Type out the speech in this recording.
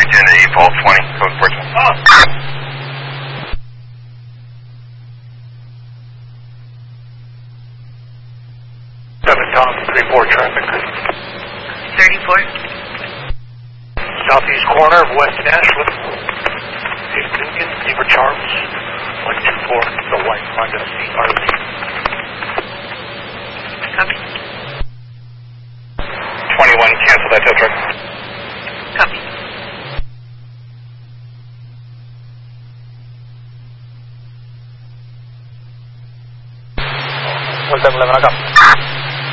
Virginia, EPOL 20, code 14. Tom, 34 traffic. 34. Southeast corner of West Ashland. Union, Beaver Charles, 124, the white Honda CRV. Copy. 21, cancel that tow truck. Copy. 1711, up.